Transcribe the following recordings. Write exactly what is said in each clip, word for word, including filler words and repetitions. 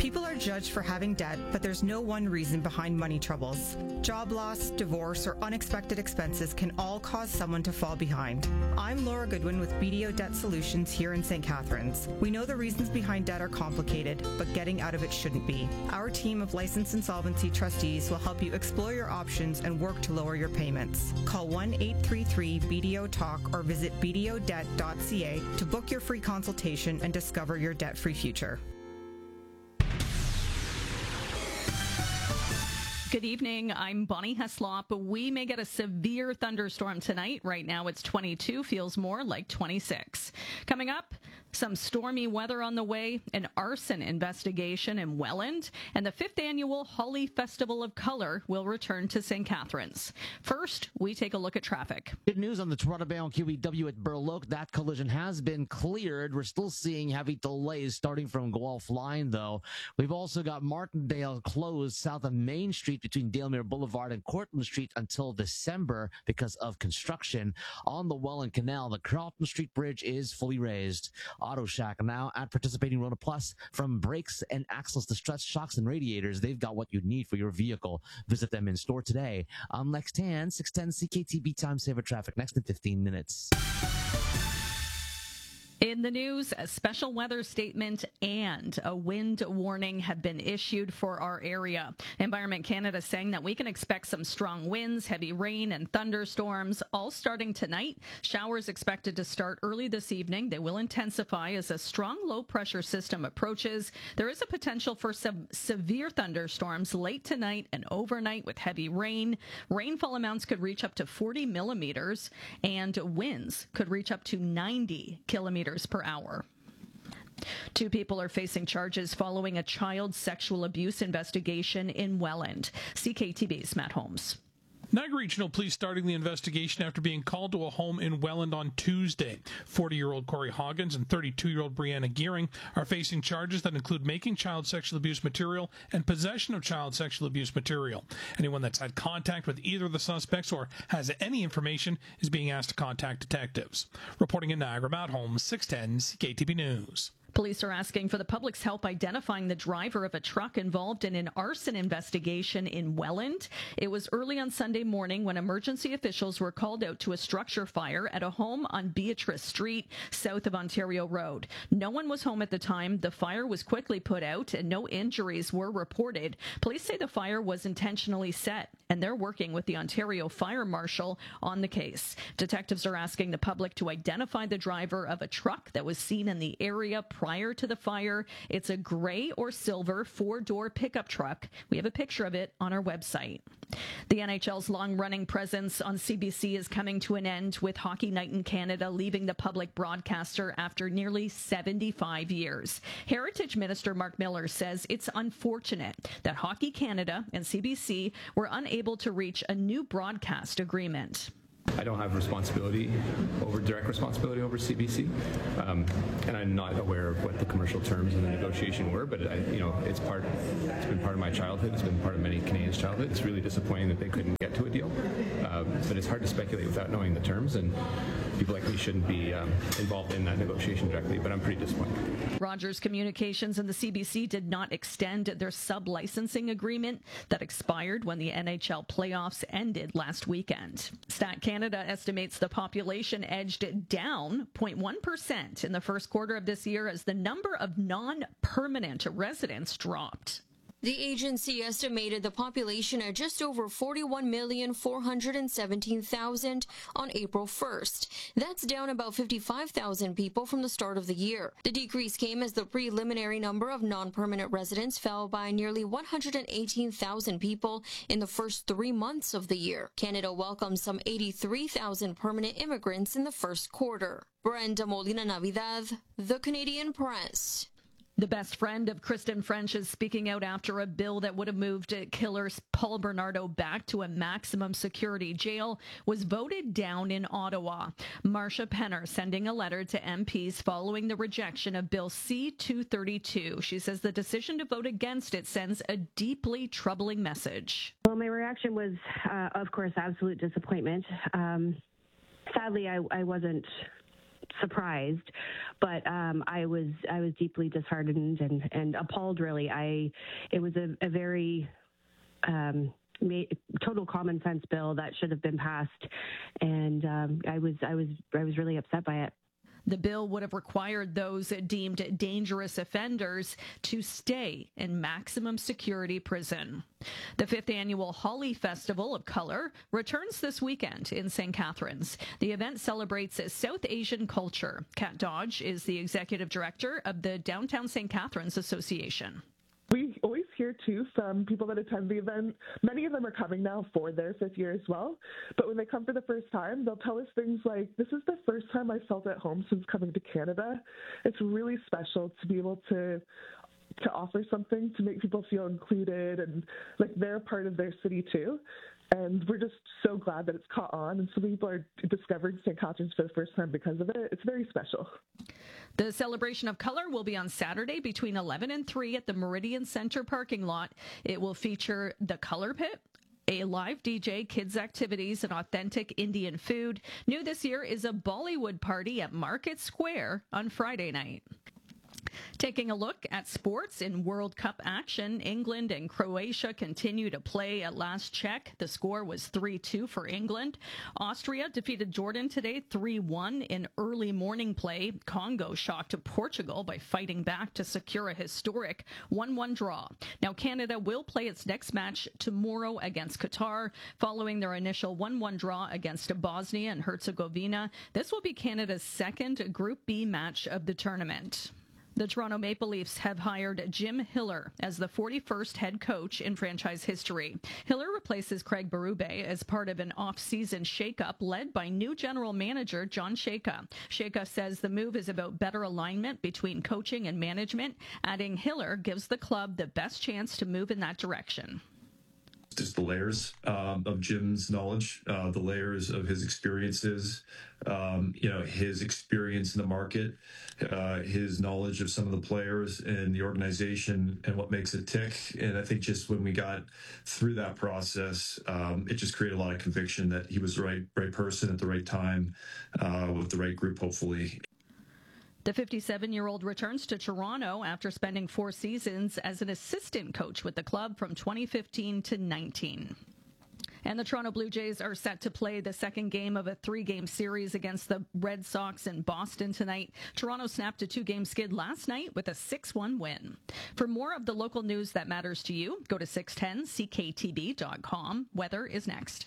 People are judged for having debt, but there's no one reason behind money troubles. Job loss, divorce, or unexpected expenses can all cause someone to fall behind. I'm Laura Goodwin with B D O Debt Solutions here in Saint Catharines. We know the reasons behind debt are complicated, but getting out of it shouldn't be. Our team of licensed insolvency trustees will help you explore your options and work to lower your payments. Call one eight three three B D O talk or visit b d o debt dot c a to book your free consultation and discover your debt-free future. Good evening. I'm Bonnie Heslop. We may get a severe thunderstorm tonight. Right now it's twenty-two, feels more like twenty-six. Coming up, some stormy weather on the way, an arson investigation in Welland, and the fifth annual Holly Festival of Color will return to Saint Catharines. First, we take a look at traffic. Good news on the Toronto-bound Q E W at Burloak. That collision has been cleared. We're still seeing heavy delays starting from Guelph Line, though. We've also got Martindale closed south of Main Street between Dalemere Boulevard and Cortlandt Street until December because of construction. On the Welland Canal, the Carlton Street Bridge is fully raised. Auto Shack now at participating Rona Plus. From brakes and axles to struts, shocks, and radiators, they've got what you need for your vehicle. Visit them in store today. I'm Lex Tan, six ten C K T B Time Saver Traffic. Next in fifteen minutes. In the news, a special weather statement and a wind warning have been issued for our area. Environment Canada saying that we can expect some strong winds, heavy rain, and thunderstorms, all starting tonight. Showers expected to start early this evening. They will intensify as a strong low-pressure system approaches. There is a potential for some severe thunderstorms late tonight and overnight with heavy rain. Rainfall amounts could reach up to forty millimeters, and winds could reach up to ninety kilometers per hour. Two people are facing charges following a child sexual abuse investigation in Welland. C K T B's Matt Holmes. Niagara Regional Police starting the investigation after being called to a home in Welland on Tuesday. forty-year-old Corey Hoggins and thirty-two-year-old Brianna Gearing are facing charges that include making child sexual abuse material and possession of child sexual abuse material. Anyone that's had contact with either of the suspects or has any information is being asked to contact detectives. Reporting in Niagara, Matt Holmes, six ten C K T B News. Police are asking for the public's help identifying the driver of a truck involved in an arson investigation in Welland. It was early on Sunday morning when emergency officials were called out to a structure fire at a home on Beatrice Street, south of Ontario Road. No one was home at the time. The fire was quickly put out and no injuries were reported. Police say the fire was intentionally set, and they're working with the Ontario Fire Marshal on the case. Detectives are asking the public to identify the driver of a truck that was seen in the area prior to the fire. It's a gray or silver four-door pickup truck. We have a picture of it on our website. The N H L's long-running presence on C B C is coming to an end, with Hockey Night in Canada leaving the public broadcaster after nearly seventy-five years. Heritage Minister Mark Miller says it's unfortunate that Hockey Canada and C B C were unable to reach a new broadcast agreement. I don't have responsibility over direct responsibility over C B C, um, and I'm not aware of what the commercial terms in the negotiation were. But I, you know, it's part. It's been part of my childhood. It's been part of many Canadians' childhood. It's really disappointing that they couldn't get to a deal. Um, but it's hard to speculate without knowing the terms, and people like me shouldn't be um, involved in that negotiation directly. But I'm pretty disappointed. Rogers Communications and the C B C did not extend their sub-licensing agreement that expired when the N H L playoffs ended last weekend. Stat Canada estimates the population edged down zero point one percent in the first quarter of this year as the number of non-permanent residents dropped. The agency estimated the population at just over forty-one million four hundred seventeen thousand on April first. That's down about fifty-five thousand people from the start of the year. The decrease came as the preliminary number of non-permanent residents fell by nearly one hundred eighteen thousand people in the first three months of the year. Canada welcomed some eighty-three thousand permanent immigrants in the first quarter. Brenda Molina Navidad, The Canadian Press. The best friend of Kristen French is speaking out after a bill that would have moved killer Paul Bernardo back to a maximum security jail was voted down in Ottawa. Marsha Penner sending a letter to M Ps following the rejection of Bill C two thirty-two. She says the decision to vote against it sends a deeply troubling message. Well, my reaction was, uh, of course, absolute disappointment. Um, sadly, I, I wasn't surprised, but um, I was I was deeply disheartened and, and appalled. Really, I it was a, a very um, ma- total common sense bill that should have been passed, and um, I was I was I was really upset by it. The bill would have required those deemed dangerous offenders to stay in maximum security prison. The fifth annual Holi Festival of Color returns this weekend in Saint Catharines. The event celebrates South Asian culture. Kat Dodge is the executive director of the Downtown Saint Catharines Association. We always hear, too, from people that attend the event. Many of them are coming now for their fifth year as well. But when they come for the first time, they'll tell us things like, this is the first time I felt at home since coming to Canada. It's really special to be able to to offer something to make people feel included and like they're part of their city, too. And we're just so glad that it's caught on. And so people are discovering Saint Catharines for the first time because of it. It's very special. The celebration of color will be on Saturday between eleven and three at the Meridian Center parking lot. It will feature the Color Pit, a live D J, kids activities, and authentic Indian food. New this year is a Bollywood party at Market Square on Friday night. Taking a look at sports in World Cup action, England and Croatia continue to play at last check. The score was three two for England. Austria defeated Jordan today three one in early morning play. Congo shocked Portugal by fighting back to secure a historic one one draw. Now Canada will play its next match tomorrow against Qatar, following their initial one one draw against Bosnia and Herzegovina. This will be Canada's second Group B match of the tournament. The Toronto Maple Leafs have hired Jim Hiller as the forty-first head coach in franchise history. Hiller replaces Craig Berube as part of an off-season shakeup led by new general manager John Shaka. Shaka says the move is about better alignment between coaching and management, adding Hiller gives the club the best chance to move in that direction. Just the layers um, of Jim's knowledge, uh, the layers of his experiences, um, you know, his experience in the market, uh, his knowledge of some of the players and the organization and what makes it tick. And I think just when we got through that process, um, it just created a lot of conviction that he was the right, right person at the right time uh, with the right group, hopefully. The fifty-seven-year-old returns to Toronto after spending four seasons as an assistant coach with the club from twenty fifteen to nineteen. And the Toronto Blue Jays are set to play the second game of a three-game series against the Red Sox in Boston tonight. Toronto snapped a two-game skid last night with a six one win. For more of the local news that matters to you, go to six ten C K T B dot com. Weather is next.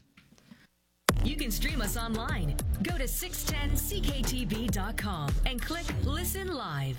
You can stream us online. Go to six ten C K T B dot com and click Listen Live.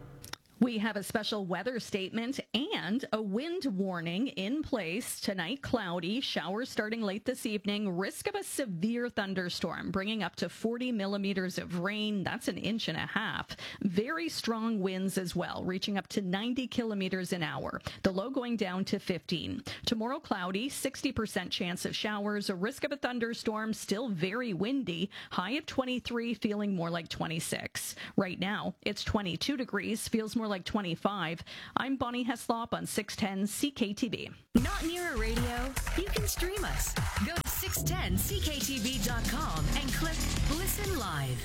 We have a special weather statement and a wind warning in place. Tonight, cloudy, showers starting late this evening, risk of a severe thunderstorm, bringing up to forty millimeters of rain. That's an inch and a half. Very strong winds as well, reaching up to ninety kilometers an hour. The low going down to fifteen. Tomorrow, cloudy, sixty percent chance of showers, a risk of a thunderstorm, still very windy, high of twenty-three, feeling more like twenty-six. Right now, it's twenty-two degrees, feels more like twenty-five. I'm Bonnie Heslop on six ten C K T B. Not near a radio? You can stream us. Go to six ten C K T B dot com and click Listen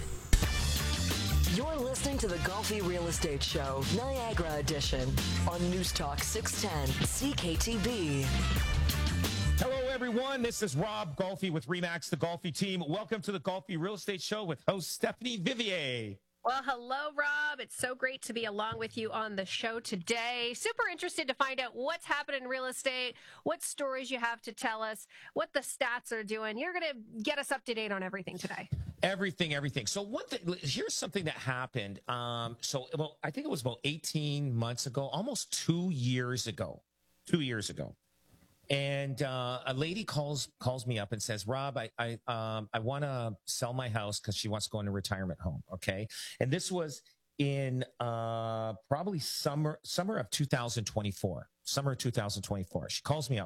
Live. You're listening to the Golfi Real Estate Show, Niagara Edition, on News Talk six ten C K T B. Hello, everyone. This is Rob Golfi with RE/MAX, the Golfi team. Welcome to the Golfi Real Estate Show with host Stephanie Vivier. Well, hello, Rob. It's so great to be along with you on the show today. Super interested to find out what's happening in real estate, what stories you have to tell us, what the stats are doing. You're going to get us up to date on everything today. Everything, everything. So one thing, here's something that happened. Um, so, well, I think it was about eighteen months ago, almost two years ago, two years ago. And uh, a lady calls calls me up and says, Rob, I I, um, I want to sell my house because she wants to go into a retirement home. Okay. And this was in uh, probably summer summer of two thousand twenty-four, summer of two thousand twenty-four. She calls me up.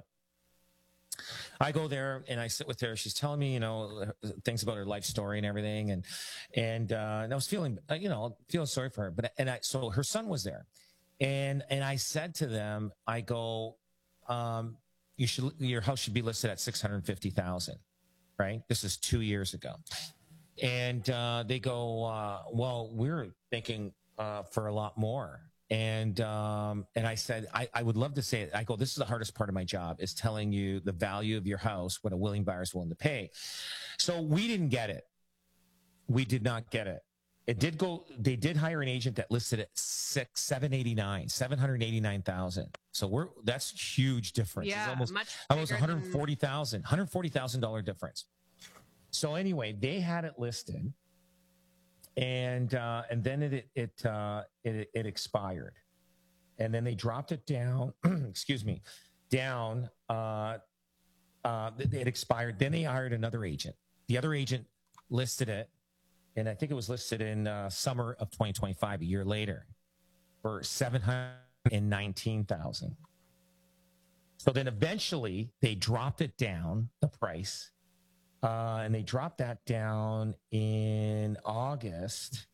I go there and I sit with her. She's telling me, you know, things about her life story and everything. And, and, uh, and I was feeling, you know, feeling sorry for her. But, and I, so her son was there. And, and I said to them, I go, um, you should, your house should be listed at six hundred fifty thousand, right? This is two years ago. And uh, they go, uh, well, we're thinking uh, for a lot more. And um, and I said, I, I would love to say it. I go, this is the hardest part of my job, is telling you the value of your house, what a willing buyer is willing to pay. So we didn't get it. We did not get it. It did go. They did hire an agent that listed at six, seven eighty nine, seven hundred eighty nine thousand. So we're that's huge difference. Yeah, it's almost much almost one bigger hundred forty thousand, one hundred forty thousand dollar difference. So anyway, they had it listed. And uh, and then it it, uh, it it expired, and then they dropped it down. excuse me, down. Uh, uh, it expired. Then they hired another agent. The other agent listed it, and I think it was listed in uh, summer of twenty twenty-five, a year later, for seven hundred and nineteen thousand. So then eventually they dropped it down, the price. Uh, and they dropped that down in August,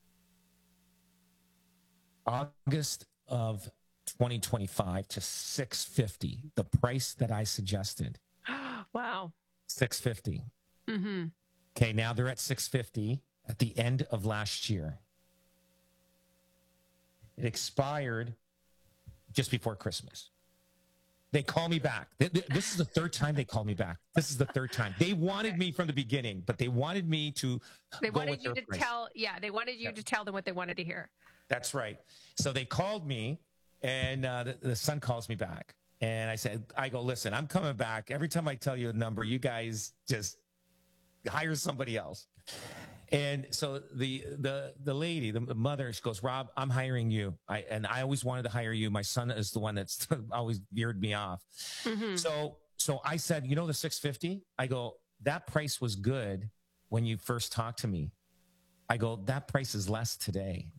August of twenty twenty-five to six fifty, the price that I suggested. Wow. six fifty. Mm-hmm. Okay, now they're at six fifty at the end of last year. It expired just before Christmas. They call me back. This is the third time they called me back. This is the third time. They wanted me from the beginning, but they wanted me to. They go wanted with you their to price. tell. Yeah, they wanted you Yep. to tell them what they wanted to hear. That's right. So they called me, and uh, the, the son calls me back, and I said, "I go, listen, I'm coming back. Every time I tell you a number, you guys just hire somebody else." And so the the the lady, the mother, she goes, "Rob, I'm hiring you. I and I always wanted to hire you. My son is the one that's always veered me off." Mm-hmm. So so I said, "You know the six fifty?" I go, "That price was good when you first talked to me." I go, "That price is less today."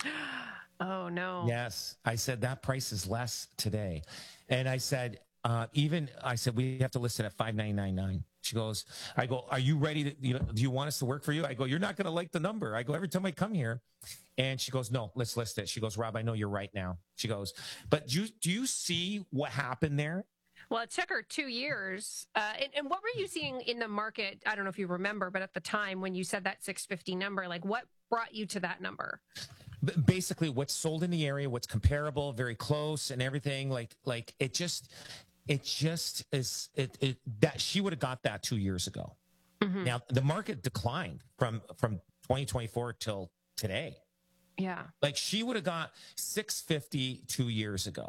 Oh no. Yes, I said that price is less today, and I said, uh, even I said we have to list it at five nine nine nine. She goes, I go, "Are you ready to, you know, do you want us to work for you?" I go, "You're not going to like the number." I go, "Every time I come here," and she goes, "No, let's list it." She goes, "Rob, I know you're right now." She goes, "But do you, do you see what happened there?" Well, it took her two years. Uh, and, and what were you seeing in the market? I don't know if you remember, but at the time when you said that six fifty number, like what brought you to that number? Basically, what's sold in the area, what's comparable, very close, and everything. Like, like it just. It just is it, it that she would have got that two years ago. Mm-hmm. Now the market declined from from twenty twenty-four till today. Yeah, like she would have got six fifty two years ago,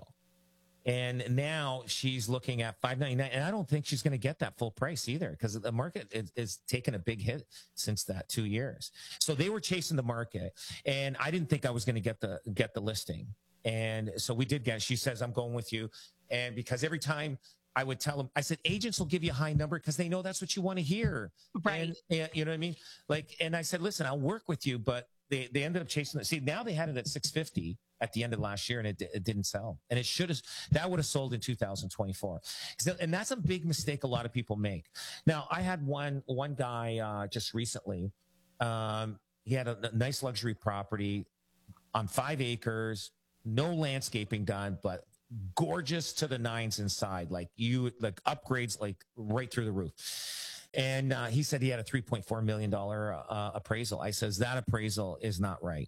and now she's looking at five ninety-nine. And I don't think she's going to get that full price either, because the market is, is taken a big hit since that two years. So they were chasing the market, and I didn't think I was going to get the get the listing. And so we did get. She says, "I'm going with you." And because every time I would tell them, I said, agents will give you a high number because they know that's what you want to hear. Right. And, and you know what I mean? Like, and I said, "Listen, I'll work with you," but they, they ended up chasing it. See, now they had it at six fifty at the end of last year, and it, it didn't sell. And it should have, that would have sold in two thousand twenty-four. So, and that's a big mistake a lot of people make. Now, I had one, one guy uh, just recently, um, he had a, a nice luxury property on five acres, no landscaping done, but gorgeous to the nines inside, like you like upgrades like right through the roof. And uh, he said he had a three point four million dollars uh, appraisal. I says that appraisal is not right.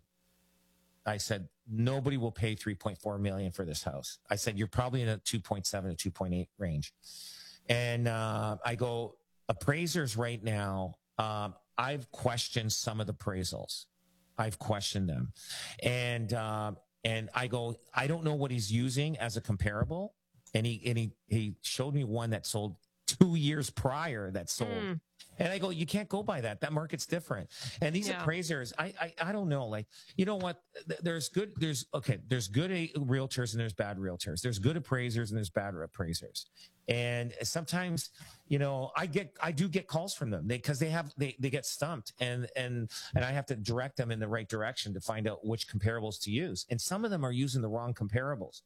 I said nobody will pay three point four million dollars for this house. I said you're probably in a two point seven to two point eight range. And uh, I go, appraisers right now, um, I've questioned some of the appraisals. I've questioned them. And um, And I go, I don't know what he's using as a comparable. And he and he he showed me one that sold two years prior that sold. Mm. And I go, you can't go by that. That market's different. And these yeah. appraisers, I, I I don't know. Like, you know what? There's good, there's okay, there's good realtors and there's bad realtors. There's good appraisers and there's bad appraisers. And sometimes, you know, I get I do get calls from them because they, they have they, they get stumped and and and I have to direct them in the right direction to find out which comparables to use. And some of them are using the wrong comparables.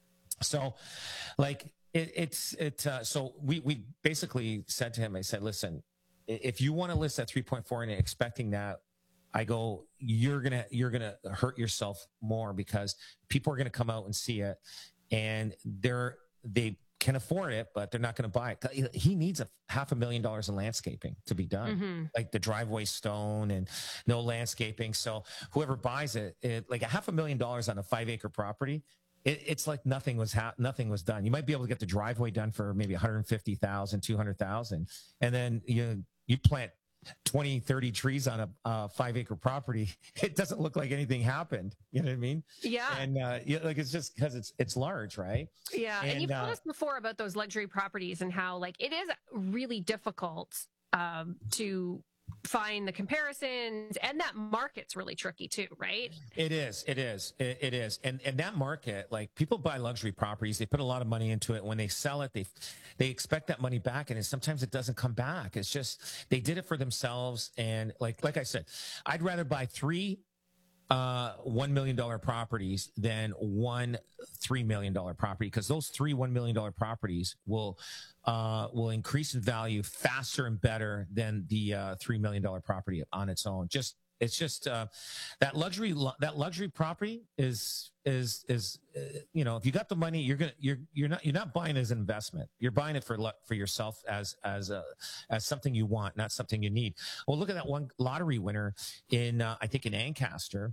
So like it, it's it uh, so we we basically said to him, I said, listen, if you want to list at three point four and expecting that, I go, you're gonna you're gonna hurt yourself more because people are gonna come out and see it, and they're they can afford it, but they're not going to buy it. He needs a half a million dollars in landscaping to be done, Mm-hmm. like the driveway stone and no landscaping. So whoever buys it, it like a half a million dollars on a five acre property, it, it's like nothing was ha- nothing was done. You might be able to get the driveway done for maybe one hundred fifty thousand, two hundred thousand, and then you you plant twenty, thirty trees on a uh, five acre property. It doesn't look like anything happened. You know what I mean? Yeah. And uh, yeah, like it's just because it's it's large, right? Yeah. And, And, you've told uh, us before about those luxury properties and how like it is really difficult um, to find the comparisons, and that market's really tricky too, right? It is. It is. It, it is. And and that market, like people buy luxury properties, they put a lot of money into it. When they sell it, they they expect that money back, and it, sometimes it doesn't come back. It's just they did it for themselves. And like like I said, I'd rather buy three uh one million dollar properties than one three million dollar property, because those three one million dollar properties will uh will increase in value faster and better than the uh three million dollar property on its own. Just it's just uh that luxury that luxury property is is is uh, you know, if you got the money, you're gonna you're you're not you're not buying it as an investment. You're buying it for for yourself as as a as something you want, not something you need. Well, look at that one lottery winner in uh, I think in Ancaster.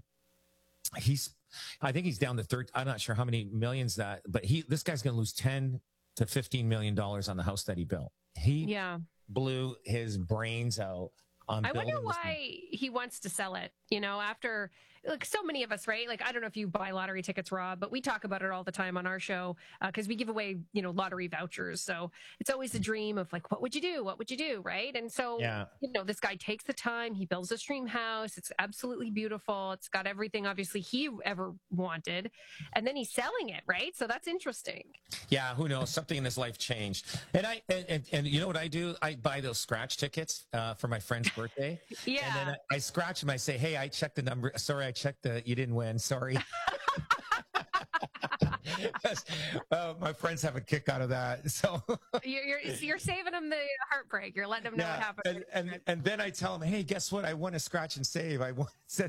He's I think he's down to third. I'm not sure how many millions that, but he this guy's going to lose ten to fifteen million dollars on the house that he built. He Yeah. blew his brains out on I building wonder this why he wants to sell it, you know, after like so many of us, right? Like, I don't know if you buy lottery tickets, Rob, but we talk about it all the time on our show because uh, we give away, you know, lottery vouchers. So it's always the dream of like, what would you do? What would you do? Right. And so, Yeah. you know, this guy takes the time. He builds this dream house. It's absolutely beautiful. It's got everything, obviously, he ever wanted. And then he's selling it. Right. So that's interesting. Yeah, who knows? Something in his life changed. And I and, and, and you know what I do? I buy those scratch tickets uh, for my friend's birthday. Yeah. And then I, I scratch them. I say, hey, I checked the number. Sorry, I checked the. You didn't win. Sorry. uh, my friends have a kick out of that. So you're, you're you're saving them the heartbreak. You're letting them know yeah, what happened. And, and and then I tell them, hey, guess what? I won a scratch and save. I won. so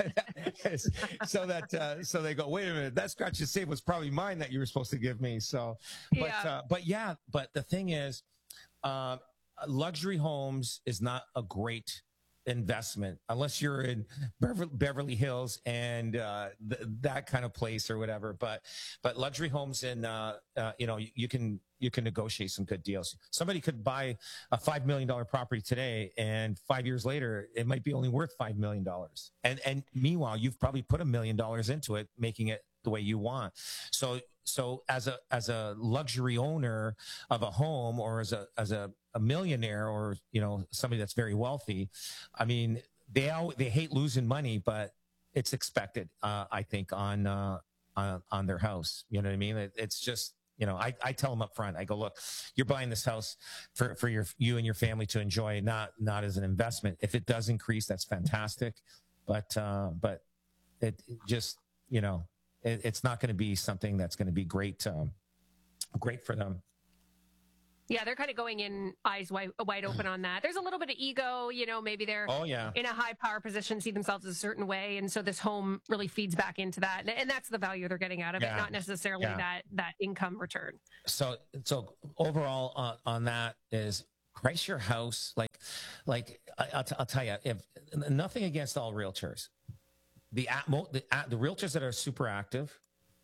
that uh, so they go, wait a minute, that scratch and save was probably mine that you were supposed to give me. So, but Yeah. uh, but yeah, but the thing is, uh, luxury homes is not a great investment unless you're in Beverly, Beverly Hills and uh, th- that kind of place or whatever. But but luxury homes in uh, uh, you know you, you can you can negotiate some good deals. Somebody could buy a five million dollar property today, and five years later it might be only worth five million dollars. And and meanwhile, you've probably put a million dollars into it, making it the way you want. So so as a as a luxury owner of a home, or as a as a, a millionaire, or you know somebody that's very wealthy, I mean they all, they hate losing money, but it's expected. Uh, I think on uh, on on their house. You know what I mean? It, it's just. You know, I, I tell them up front, I go, look, you're buying this house for, for your, you and your family to enjoy, not, not as an investment. If it does increase, that's fantastic. But, uh, but it, it just, you know, it, it's not going to be something that's going to be great, um, great for them. Yeah, they're kind of going in eyes wide, wide open on that. There's a little bit of ego, you know, maybe they're Oh, yeah. in a high power position, see themselves a certain way. And so this home really feeds back into that. And, and that's the value they're getting out of Yeah. it, not necessarily Yeah. that, that income return. So, so overall on, on that is price your house. Like, like I, I'll, t- I'll tell you, if nothing against all realtors, the, at, mo- the, at, the realtors that are super active,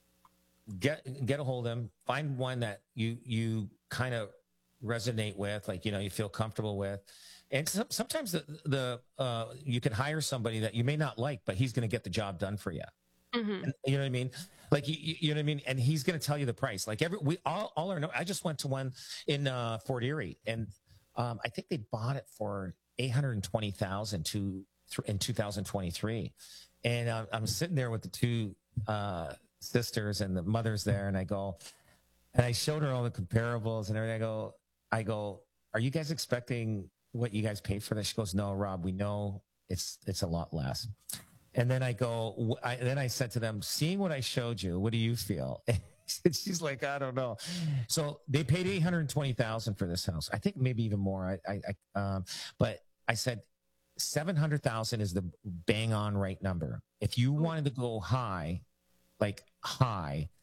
get, get a hold of them, find one that you, you kind of resonate with, like, you know, you feel comfortable with. And so, sometimes the, the, uh, you can hire somebody that you may not like, but he's going to get the job done for you. Mm-hmm. And, you know what I mean? Like, you, you, you know what I mean? And he's going to tell you the price. Like every, we all, all our, I just went to one in, uh, Fort Erie, and, um, I think they bought it for eight hundred twenty thousand to in two thousand twenty-three. And uh, I'm sitting there with the two, uh, sisters and the mothers there. And I go, and I showed her all the comparables and everything. I go, I go, are you guys expecting what you guys paid for this? She goes, no, Rob, we know it's, it's a lot less. And then I go, I, then I said to them, seeing what I showed you, what do you feel? And she's like, I don't know. So they paid eight hundred twenty thousand for this house. I think maybe even more. I, I, I um, but I said, seven hundred thousand is the bang on right number. If you wanted to go high, like high,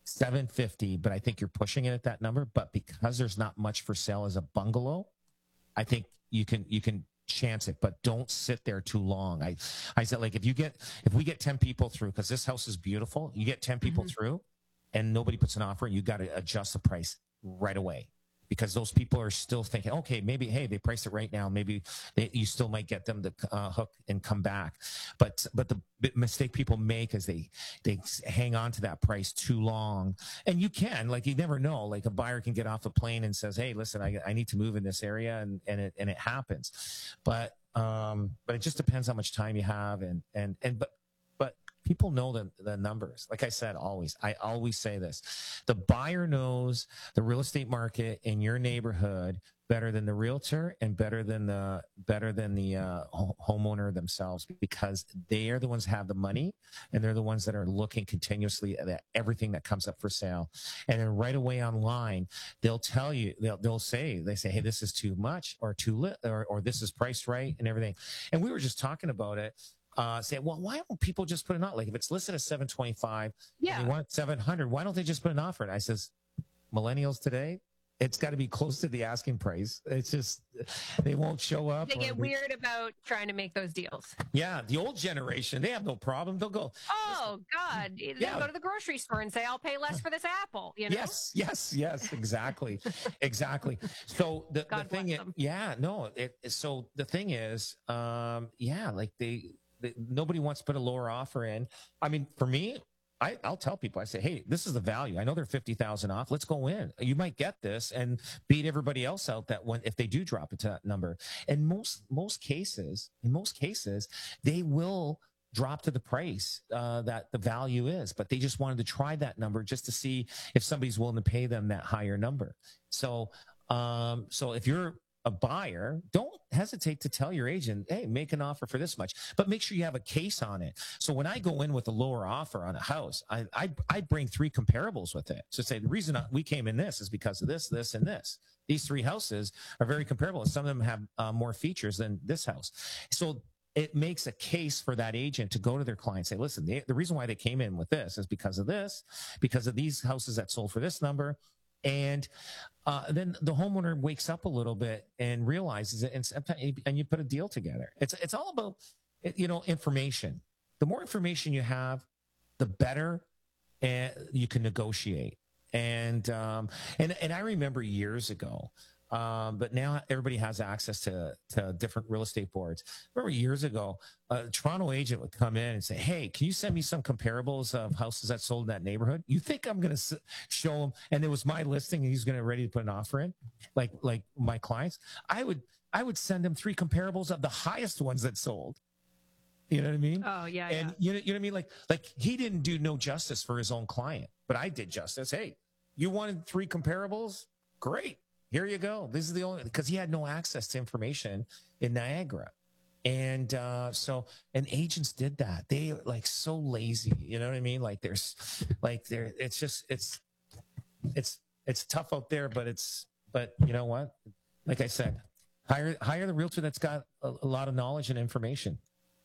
seven fifty, but I think you're pushing it at that number. But because there's not much for sale as a bungalow, I think you can you can chance it, but don't sit there too long. I I said, like, if you get if we get ten people through, because this house is beautiful, you get ten people mm-hmm. through, and nobody puts an offer in, you got to adjust the price right away. Because those people are still thinking, okay, maybe, hey, they price it right now. Maybe they, you still might get them to uh, hook and come back. But but the mistake people make is they they hang on to that price too long. And you can, like, you never know. Like, a buyer can get off a plane and says, hey, listen, I, I need to move in this area, and and it and it happens. But um, but it just depends how much time you have, and and and but. But people know the, the numbers. Like I said, always, I always say this. The buyer knows the real estate market in your neighborhood better than the realtor and better than the, better than the uh, homeowner themselves, because they are the ones that have the money, and they're the ones that are looking continuously at everything that comes up for sale. And then right away online, they'll tell you, they'll, they'll say, they say, hey, this is too much, or too lit, or, or this is priced right, and everything. And we were just talking about it. Uh, say, well, why don't people just put an offer? Like, if it's listed at seven twenty-five, yeah, and they want seven hundred, why don't they just put an offer? And I says, millennials today, it's got to be close to the asking price. It's just, they won't show up. They get they, weird about trying to make those deals. Yeah, the old generation, they have no problem. They'll go, oh God, they yeah. go to the grocery store and say, I'll pay less for this apple. You know? Yes, yes, yes, exactly, exactly. So the, the thing is, yeah, no, it, so the thing is, um, yeah, like they. Nobody wants to put a lower offer in. I mean, for me, I, I'll tell people, I say, hey, this is the value. I know they're fifty thousand off. Let's go in. You might get this and beat everybody else out that one if they do drop it to that number. And most most cases, in most cases, they will drop to the price uh, that the value is, but they just wanted to try that number just to see if somebody's willing to pay them that higher number. So, um, so if you're a buyer, don't hesitate to tell your agent, hey, make an offer for this much, but make sure you have a case on it. So when I go in with a lower offer on a house, I I, I bring three comparables with it. So say the reason we came in this is because of this, this, and this. These three houses are very comparable, and some of them have uh, more features than this house. So it makes a case for that agent to go to their client and say, listen, they, the reason why they came in with this is because of this, because of these houses that sold for this number. And uh, then the homeowner wakes up a little bit and realizes it, and, and you put a deal together. It's it's all about, you know, information. The more information you have, the better and you can negotiate. And um, and and I remember years ago. Um, but now everybody has access to, to different real estate boards. Remember years ago, a Toronto agent would come in and say, hey, can you send me some comparables of houses that sold in that neighborhood? You think I'm going to show him? And it was my listing, and he's going to ready to put an offer in, like, like my clients. I would, I would send him three comparables of the highest ones that sold. You know what I mean? Oh yeah. And yeah. you know, you know what I mean? Like, like he didn't do no justice for his own client, but I did justice. Hey, you wanted three comparables? Great. Here you go. This is the only, because he had no access to information in Niagara. And uh, so, and agents did that. They like so lazy, you know what I mean? Like there's like there, it's just, it's, it's, it's tough out there, but it's, but you know what? Like I said, hire, hire the realtor that's got a, a lot of knowledge and information.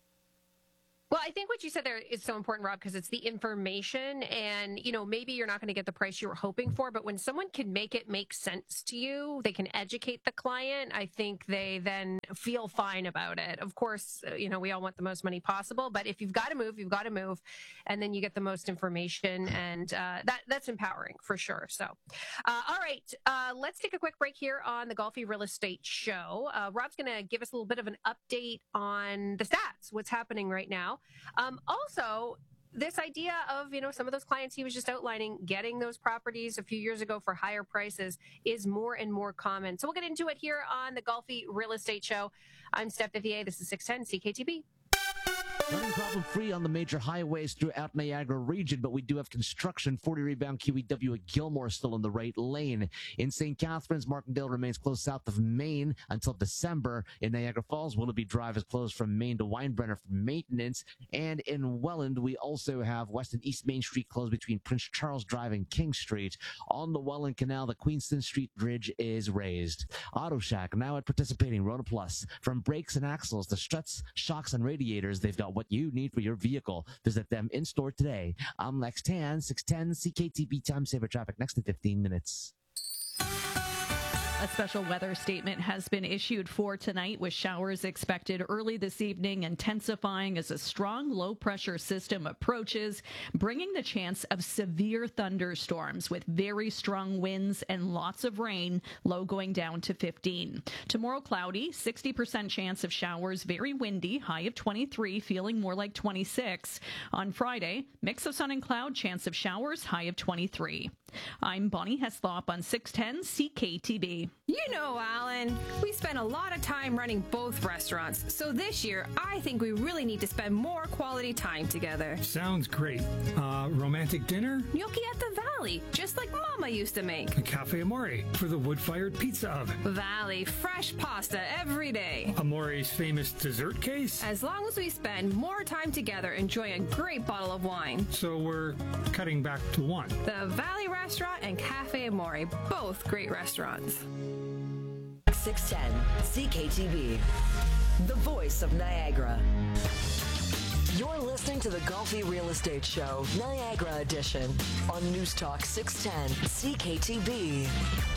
Well, I think what you said there is so important, Rob, because it's the information, and, you know, maybe you're not going to get the price you were hoping for, but when someone can make it make sense to you, they can educate the client, I think they then feel fine about it. Of course, you know, we all want the most money possible, but if you've got to move, you've got to move, and then you get the most information, and uh, that that's empowering for sure. So, uh, all right, uh, let's take a quick break here on the Golfi Real Estate Show. Uh, Rob's going to give us a little bit of an update on the stats, what's happening right now. Um, also, this idea of, you know, some of those clients he was just outlining, getting those properties a few years ago for higher prices is more and more common. So we'll get into it here on the Golfi Real Estate Show. I'm Steph Vivier. This is six ten C K T B. Running problem-free on the major highways throughout Niagara region, but we do have construction. forty rebound Q E W at Gilmore still in the right lane. In Saint Catharines, Martindale remains closed south of Main until December. In Niagara Falls, Willoughby Drive is closed from Main to Weinbrenner for maintenance. And in Welland, we also have West and East Main Street closed between Prince Charles Drive and King Street. On the Welland Canal, the Queenston Street Bridge is raised. Auto Shack now at participating Rona Plus. From brakes and axles to struts, shocks, and radiators, they've got what you need for your vehicle. Visit them in store today. I'm Lex Tan, six ten C K T B Time Saver Traffic next to fifteen minutes. A special weather statement has been issued for tonight, with showers expected early this evening, intensifying as a strong low-pressure system approaches, bringing the chance of severe thunderstorms with very strong winds and lots of rain, low going down to fifteen. Tomorrow, cloudy, sixty percent chance of showers, very windy, high of twenty-three, feeling more like twenty-six. On Friday, mix of sun and cloud, chance of showers, high of twenty-three. I'm Bonnie Heslop on six ten C K T B. You know, Alan, we spend a lot of time running both restaurants, so this year I think we really need to spend more quality time together. Sounds great. Uh, romantic dinner? Gnocchi at the Valley, just like Mama used to make. A Cafe Amore for the wood-fired pizza oven. Valley, fresh pasta every day. Amore's famous dessert case? As long as we spend more time together enjoying a great bottle of wine. So we're cutting back to one. The Valley Restaurant and Cafe Amore, both great restaurants. six ten C K T B, the voice of Niagara. You're listening to the Golfi Real Estate Show, Niagara Edition, on News Talk six ten C K T B.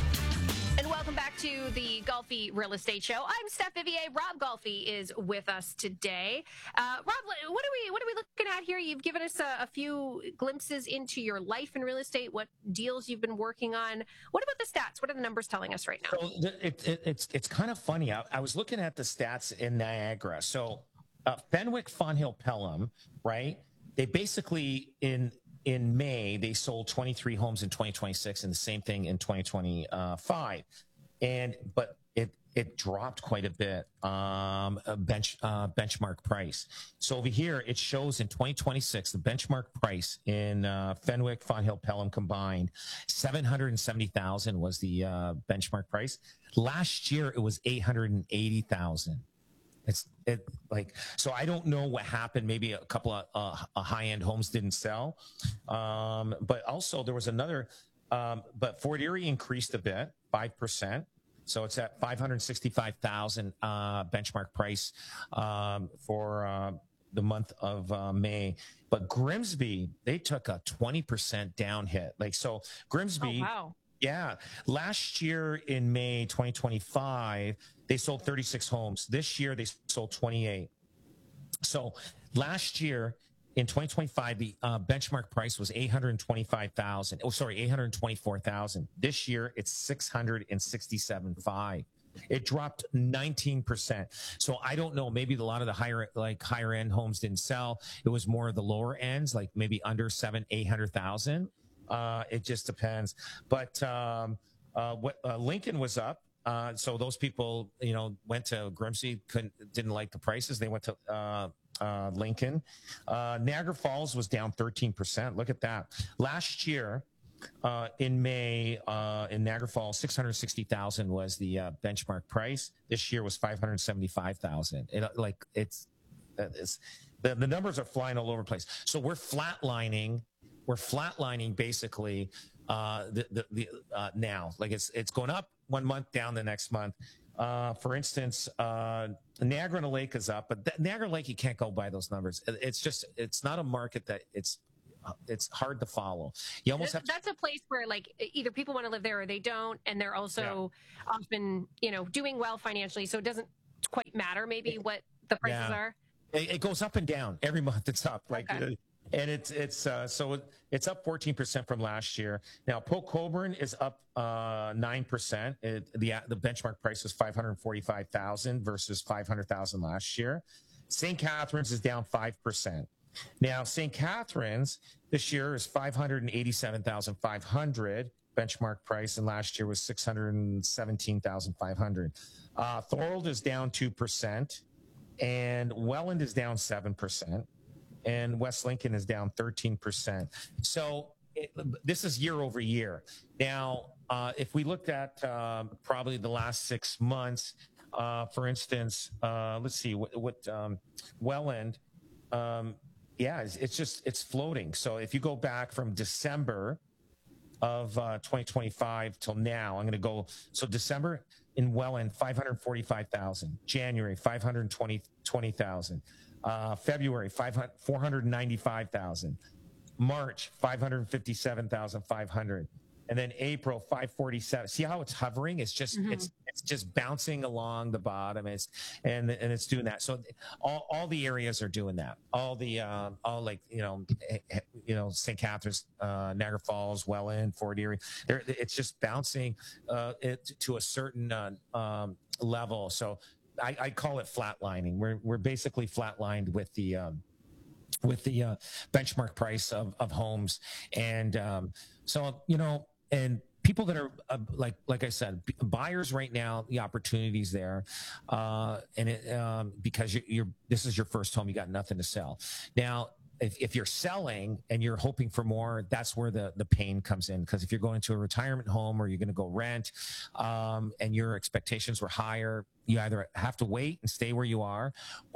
And welcome back to the Golfi Real Estate Show. I'm Steph Vivier. Rob Golfi is with us today. Uh, Rob, what are we what are we looking at here? You've given us a, a few glimpses into your life in real estate, what deals you've been working on. What about the stats? What are the numbers telling us right now? So it, it, it's it's kind of funny. I, I was looking at the stats in Niagara. So uh, Fenwick, Fonthill, Pelham, right? They basically in in May they sold twenty-three homes in twenty twenty-six, and the same thing in twenty twenty-five. And but it it dropped quite a bit, um, a bench uh, benchmark price. So over here it shows in twenty twenty-six the benchmark price in uh, Fenwick, Fonthill, Pelham combined seven hundred seventy thousand was the uh, benchmark price. Last year it was eight hundred eighty thousand. It's it like so. I don't know what happened. Maybe a couple of uh, high-end homes didn't sell, um, but also there was another. Um, but Fort Erie increased a bit, five percent. So it's at five hundred sixty-five thousand uh, benchmark price um, for uh, the month of uh, May. But Grimsby, they took a twenty percent down hit. Like so, Grimsby. Oh, wow. Yeah. Last year in May twenty twenty-five, they sold thirty-six homes. This year they sold twenty-eight. So last year in twenty twenty-five, the uh, benchmark price was eight hundred twenty-five thousand. Oh, sorry, eight hundred twenty-four thousand. This year it's six hundred sixty-seven thousand five hundred. It dropped nineteen percent. So I don't know. Maybe a lot of the higher, like higher end homes didn't sell. It was more of the lower ends, like maybe under seven, eight hundred thousand. Uh, it just depends. But um, uh, what uh, Lincoln was up. Uh, so those people, you know, went to Grimsby, couldn't, didn't like the prices. They went to uh, uh, Lincoln. Uh, Niagara Falls was down thirteen percent. Look at that. Last year, uh, in May, uh, in Niagara Falls, six hundred sixty thousand was the uh, benchmark price. This year was five hundred seventy-five thousand. It, like it's, it's the, the numbers are flying all over the place. So we're flatlining. We're flatlining basically uh, the, the, the uh, now. Like it's it's going up one month, down the next month. Uh, for instance, uh, Niagara Lake is up, but th- Niagara Lake, you can't go by those numbers. It's just, it's not a market that it's, uh, it's hard to follow. You almost have to- That's a place where like either people want to live there or they don't. And they're also yeah. often, you know, doing well financially. So it doesn't quite matter maybe what the prices yeah. are. It, it goes up and down every month. It's up like, okay. uh, and it's, it's, uh, so it, it's up fourteen percent from last year. Now, Port Colborne is up, uh, nine percent. It, the, the benchmark price was five hundred forty-five thousand versus five hundred thousand last year. Saint Catharines is down five percent. Now, Saint Catharines this year is five hundred eighty-seven thousand five hundred benchmark price, and last year was six hundred seventeen thousand five hundred. Uh, Thorold is down two percent, and Welland is down seven percent. And West Lincoln is down thirteen percent. So it, this is year over year. Now, uh, if we looked at um, probably the last six months, uh, for instance, uh, let's see what, what um, Welland, um, yeah, it's, it's just, it's floating. So if you go back from December of uh, twenty twenty-five till now, I'm going to go, so December in Welland, five hundred forty-five thousand. January, five hundred twenty thousand. Uh, February, four hundred ninety-five thousand. March, five hundred fifty-seven thousand five hundred. And then April, five forty-seven. See how it's hovering? It's just mm-hmm. it's it's just bouncing along the bottom. It's and and it's doing that. So all, all the areas are doing that. All the uh, all like you know you know Saint Catharines, uh, Niagara Falls, Welland, Fort Erie. They're, it's just bouncing uh, it to a certain uh, um, level. So I, I call it flatlining. We're we're basically flatlined with the. Um, with the uh, benchmark price of, of homes. And um, so, you know, and people that are uh, like, like I said, b- buyers right now, the opportunities there. Uh, and it, um, because you're, you're, this is your first home, you got nothing to sell. Now, if, if you're selling and you're hoping for more, that's where the, the pain comes in. Because if you're going to a retirement home or you're going to go rent um, and your expectations were higher, you either have to wait and stay where you are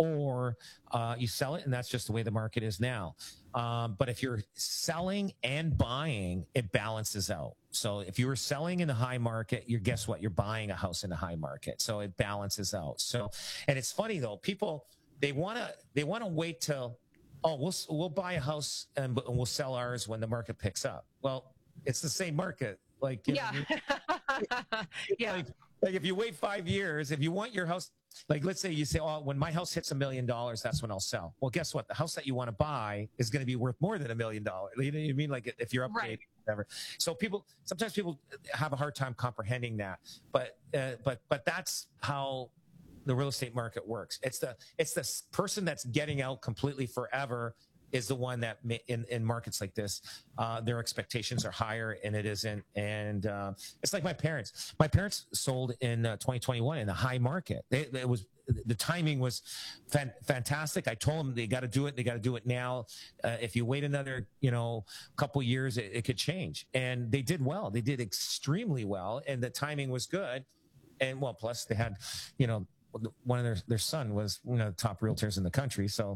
or uh, you sell it. And that's just the way the market is now. Um, but if you're selling and buying, it balances out. So if you were selling in the high market, you guess what? You're buying a house in the high market. So it balances out. So, and it's funny though, people, they want to, they want to wait till, oh, we'll we'll buy a house and, and we'll sell ours when the market picks up. Well, it's the same market. Like, you yeah, know, yeah. Like, like if you wait five years, if you want your house, like let's say you say, oh, when my house hits a million dollars, that's when I'll sell. Well, guess what? The house that you want to buy is going to be worth more than a million dollars. You know what I mean? Like if you're upgrading, right. Whatever. So people, sometimes people have a hard time comprehending that, but uh, but but that's how the real estate market works. It's the it's the person that's getting out completely forever is the one that in, in markets like this, uh, their expectations are higher and it isn't. And uh, it's like my parents. My parents sold in uh, twenty twenty-one in a high market. They, it was the timing was fan, fantastic. I told them they got to do it. They got to do it now. Uh, if you wait another, you know, couple years, it, it could change. And they did well. They did extremely well, and the timing was good. And well, plus they had, you know, one of their their son was one of the top realtors in the country. So.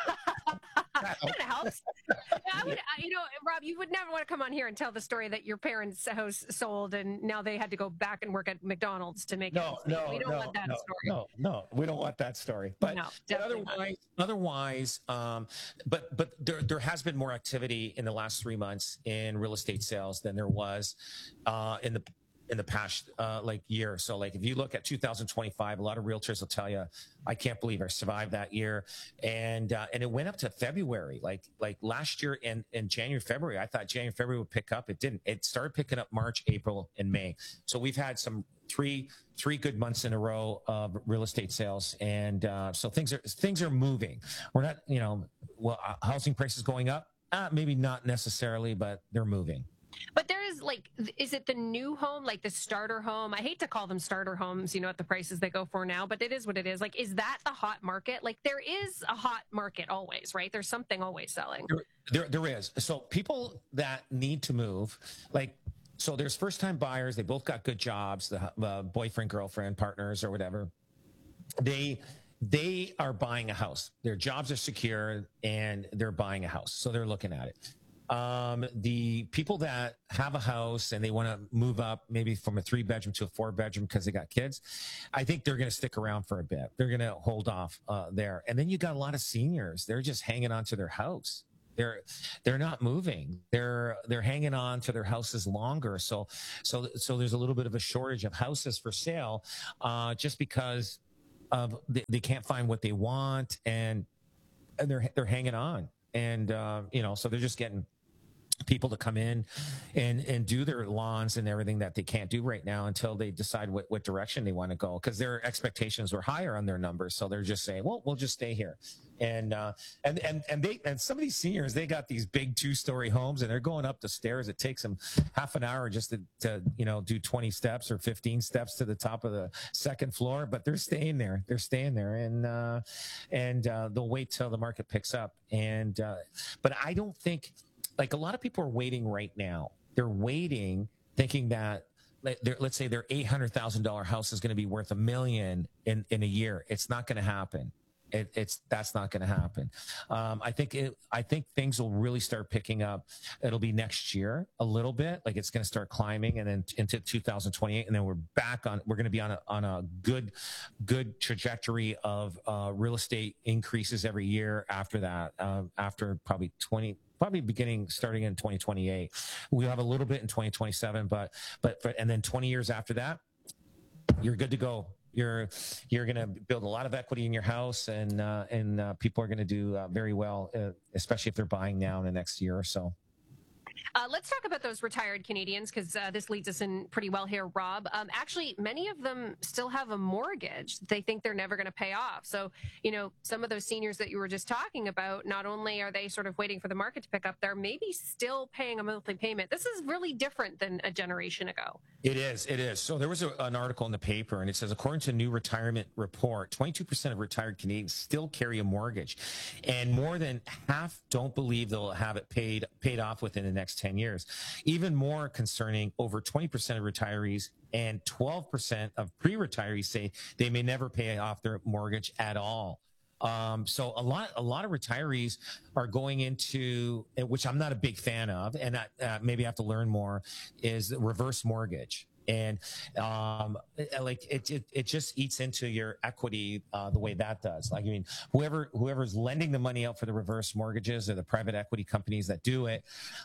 That helps. I would, I, you know, Rob, you would never want to come on here and tell the story that your parents' house sold and now they had to go back and work at McDonald's to make no, it. No, we don't no, want that no, story. No, no, we don't want that story. But, no, but otherwise, not. otherwise, um, but but there there has been more activity in the last three months in real estate sales than there was uh, in the. in the past uh, like year. So like if you look at two thousand twenty-five, a lot of realtors will tell you, I can't believe I survived that year. And uh, and it went up to February. Like like last year in, in January, February, I thought January, February would pick up. It didn't. It started picking up March, April, and May. So we've had some three three good months in a row of real estate sales. And uh, so things are things are moving. We're not, you know, well, uh, housing prices going up? Uh, maybe not necessarily, but they're moving. But there is like, is it the new home, like the starter home? I hate to call them starter homes, you know, at the prices they go for now, but it is what it is. Like, is that the hot market? Like there is a hot market always, right? There's something always selling. There, there, there is. So people that need to move, like, so there's first time buyers. They both got good jobs, the uh, boyfriend, girlfriend, partners, or whatever. They, they are buying a house. Their jobs are secure and they're buying a house. So they're looking at it. Um, the people that have a house and they want to move up maybe from a three bedroom to a four bedroom because they got kids, I think they're going to stick around for a bit. They're going to hold off uh, there. And then you got a lot of seniors. They're just hanging on to their house. They're, they're not moving. They're, they're hanging on to their houses longer. So, so, so there's a little bit of a shortage of houses for sale, uh, just because of they, they can't find what they want and, and they're, they're hanging on. And, uh, you know, so they're just getting people to come in and and do their lawns and everything that they can't do right now until they decide what, what direction they want to go, because their expectations were higher on their numbers. So they're just saying, well, we'll just stay here. And uh and and and they and some of these seniors, they got these big two-story homes and they're going up the stairs. It takes them half an hour just to, to you know do twenty steps or fifteen steps to the top of the second floor, but they're staying there. They're staying there, and uh and uh they'll wait till the market picks up. And uh but I don't think, like, a lot of people are waiting right now. They're waiting thinking that, let's say their eight hundred thousand dollars house is going to be worth a million in, in a year. It's not going to happen. It, it's that's not going to happen. Um, I think it, I think things will really start picking up. It'll be next year a little bit, like it's going to start climbing, and then into two thousand twenty-eight, and then we're back on. We're going to be on a on a good good trajectory of uh, real estate increases every year after that. Uh, after probably twenty. Probably beginning starting in twenty twenty-eight. We'll have a little bit in twenty twenty-seven, but but for, and then twenty years after that, you're good to go. You're you're going to build a lot of equity in your house, and uh, and uh, people are going to do uh, very well, uh, especially if they're buying now in the next year or so. Uh, let's talk about those retired Canadians, because uh, this leads us in pretty well here, Rob. Um, actually, many of them still have a mortgage they think they're never going to pay off. So, you know, some of those seniors that you were just talking about, not only are they sort of waiting for the market to pick up, they're maybe still paying a monthly payment. This is really different than a generation ago. It is. It is. So there was a, an article in the paper, and it says, according to a new retirement report, twenty-two percent of retired Canadians still carry a mortgage, and more than half don't believe they'll have it paid paid off within the next ten years. Even more concerning, over twenty percent of retirees and twelve percent of pre-retirees say they may never pay off their mortgage at all. Um, so a lot, a lot of retirees are going into, which I'm not a big fan of, and I, uh, maybe I have to learn more, is reverse mortgage. And um, like it, it, it just eats into your equity uh, the way that does. Like, I mean, whoever whoever's lending the money out for the reverse mortgages, or the private equity companies that do it,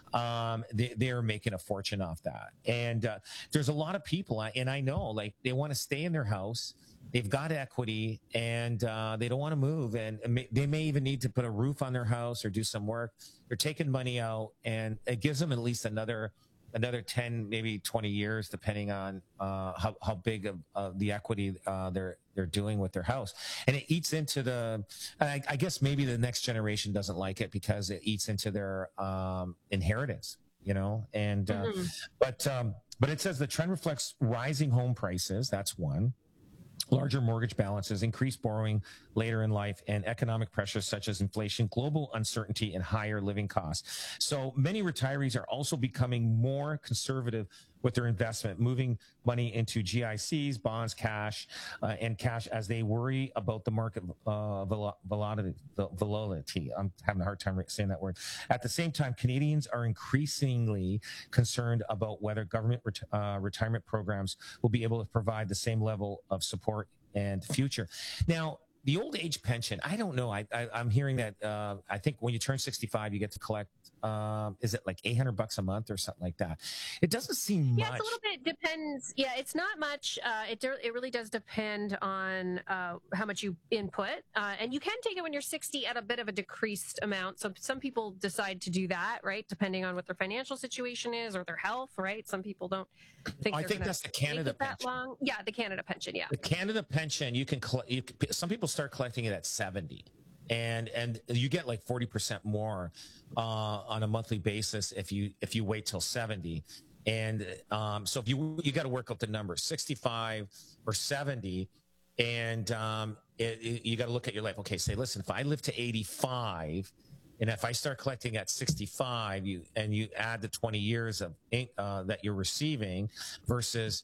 um, they, they're making a fortune off that. And uh, there's a lot of people, and I know, like, they want to stay in their house. They've got equity, and uh, they don't want to move, and may, they may even need to put a roof on their house or do some work. They're taking money out, and it gives them at least another. another ten, maybe twenty years, depending on uh, how, how big of uh, the equity uh, they're they're doing with their house. And it eats into the, I, I guess maybe the next generation doesn't like it because it eats into their um, inheritance, you know? And, uh, mm-hmm. but, um, but it says the trend reflects rising home prices. That's one. Larger mortgage balances, increased borrowing later in life, and economic pressures such as inflation, global uncertainty, and higher living costs. So many retirees are also becoming more conservative with their investment, moving money into G I Cs, bonds, cash, uh, and cash as they worry about the market uh, vol- volatility, volatility. I'm having a hard time saying that word. At the same time, Canadians are increasingly concerned about whether government ret- uh, retirement programs will be able to provide the same level of support and future. Now, the old age pension, I don't know. I, I, I'm hearing that uh, I think when you turn sixty-five, you get to collect, um, is it like eight hundred bucks a month or something like that? It doesn't seem yeah, much. Yeah, it's a little bit depends. Yeah, it's not much. Uh, it, it really does depend on uh, how much you input. Uh, and you can take it when you're sixty at a bit of a decreased amount. So some people decide to do that, right? Depending on what their financial situation is or their health, right? Some people don't think I they're think that's the Canada pension. That long. Yeah, the Canada pension, yeah. The Canada pension, you can, collect, you can, some people start collecting it at seventy, and and you get like forty percent more uh, on a monthly basis if you if you wait till seventy. And um, so if you you got to work out the numbers, sixty-five or seventy, and um, it, it, you got to look at your life. Okay, say, listen, if I live to eighty-five, and if I start collecting at sixty-five, you and you add the twenty years of uh, that you're receiving versus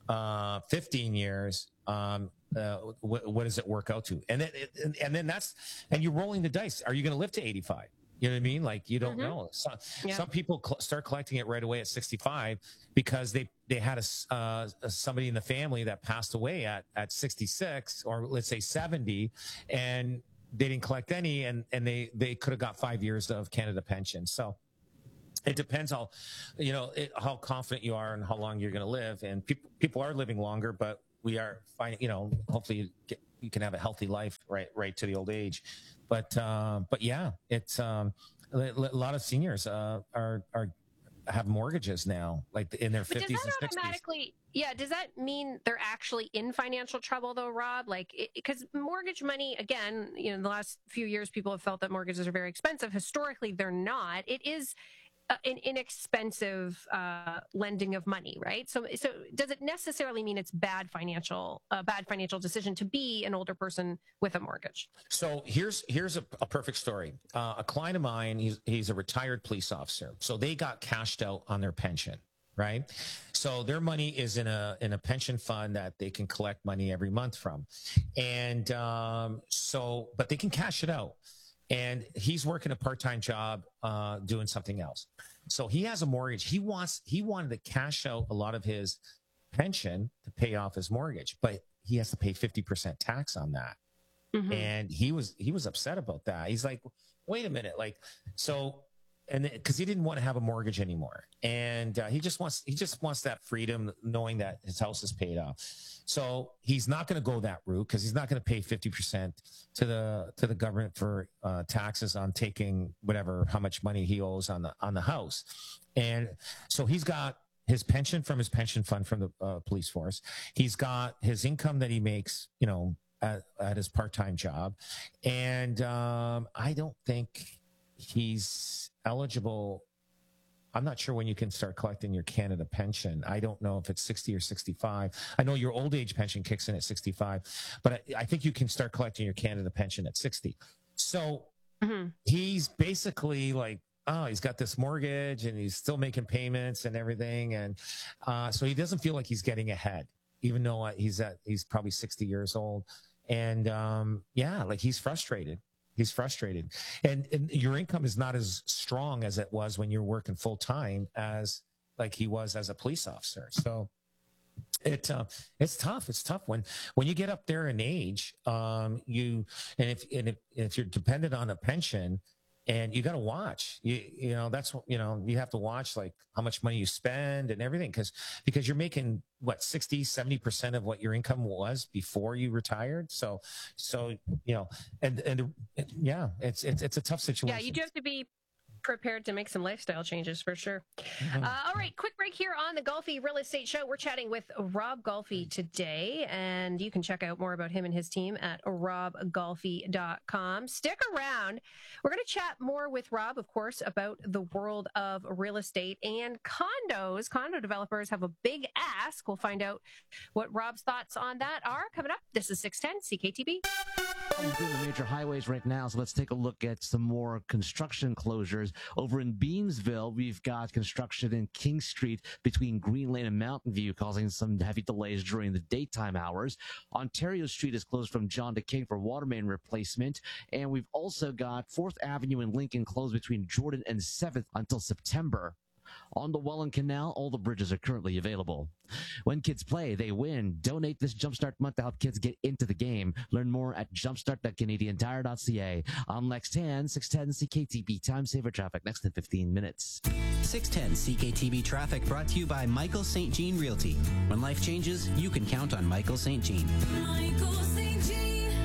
uh, fifteen years. Um, uh, what, what does it work out to? And then, and, and then that's, and you're rolling the dice. Are you going to live to eighty-five? You know what I mean? Like, you don't mm-hmm. know. Some, yeah. some people cl- start collecting it right away at sixty-five because they, they had a, uh, somebody in the family that passed away at, at sixty-six, or let's say seventy, and they didn't collect any, and, and they, they could have got five years of Canada pension. So it depends how, you know, it, how confident you are and how long you're going to live. And people, people are living longer, but we are finding, you know, hopefully you, get, you can have a healthy life right, right to the old age. But, uh, but yeah, it's, um, a lot of seniors, uh, are, are, have mortgages now, like in their fifties and sixties. Automatically, yeah. Does that mean they're actually in financial trouble though, Rob? Like, because mortgage money, again, you know, in the last few years, people have felt that mortgages are very expensive. Historically, they're not. It is an inexpensive uh, lending of money, right? So, so does it necessarily mean it's bad financial, a bad financial decision to be an older person with a mortgage? So here's here's a, a perfect story. Uh, a client of mine, he's he's a retired police officer, so they got cashed out on their pension. right? So their money is in a in a pension fund that they can collect money every month from, and um, so but they can cash it out. And he's working a part-time job uh, doing something else. So he has a mortgage. He wants he wanted to cash out a lot of his pension to pay off his mortgage, but he has to pay fifty percent tax on that. Mm-hmm. And he was he was upset about that. He's like, wait a minute, like so. And because he didn't want to have a mortgage anymore, and uh, he just wants he just wants that freedom, knowing that his house is paid off. So he's not going to go that route because he's not going to pay fifty percent to the to the government for uh, taxes on taking whatever how much money he owes on the on the house. And so he's got his pension from his pension fund from the uh, police force. He's got his income that he makes, you know, at, at his part time job, and um, I don't think he's eligible. I'm not sure when you can start collecting your Canada pension. I don't know if it's sixty or sixty-five. I know your old age pension kicks in at sixty-five, but I, I think you can start collecting your Canada pension at sixty. So mm-hmm. he's basically like, oh, he's got this mortgage and he's still making payments and everything. And uh, so he doesn't feel like he's getting ahead, even though he's at, he's probably sixty years old. And um, yeah, like he's frustrated. He's frustrated, and, and your income is not as strong as it was when you're working full time as like he was as a police officer. So it uh, it's tough. It's tough when when you get up there in age. Um, you and if and if, if you're dependent on a pension, and you got to watch. You you know that's what you know you have to watch like how much money you spend and everything because because you're making what sixty, seventy percent of what your income was before you retired. So so you know and and yeah, it's it's it's a tough situation. Yeah, you do have to be prepared to make some lifestyle changes for sure. Mm-hmm. Uh, all right, quick break here on the Golfi Real Estate Show. We're chatting with Rob Golfi today, and you can check out more about him and his team at rob golfi dot com. Stick around. We're going to chat more with Rob, of course, about the world of real estate and condos. Condo developers have a big ask. We'll find out what Rob's thoughts on that are coming up. This is six ten C K T B. We're doing the major highways right now, so let's take a look at some more construction closures. Over in Beamsville, we've got construction in King Street between Green Lane and Mountain View, causing some heavy delays during the daytime hours. Ontario Street is closed from John to King for water main replacement. And we've also got fourth Avenue and Lincoln closed between Jordan and seventh until September. On the Welland Canal, all the bridges are currently available. When kids play, they win. Donate this Jumpstart month to help kids get into the game. Learn more at jumpstart dot canadian tire dot c a. I'm Lex Tan, six ten C K T B. Time saver traffic next in fifteen minutes. six ten C K T B traffic brought to you by Michael Saint Jean Realty. When life changes, you can count on Michael Saint Jean. Michael Saint Jean.